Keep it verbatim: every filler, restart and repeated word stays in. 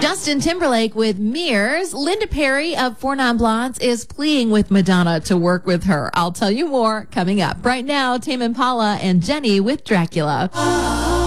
Justin Timberlake with Mirrors. Linda Perry of Four Non Blondes is pleading with Madonna to work with her. I'll tell you more coming up. Right now, Tame Impala and Jenny with Dracula.